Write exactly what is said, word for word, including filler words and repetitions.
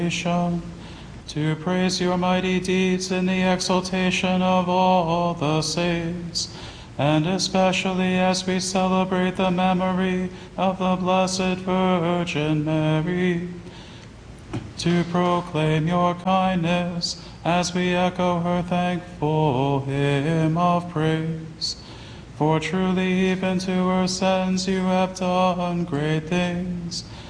to praise your mighty deeds in the exaltation of all the saints, and especially as we celebrate the memory of the Blessed Virgin Mary, to proclaim your kindness as we echo her thankful hymn of praise. For truly even to her sons you have done great things,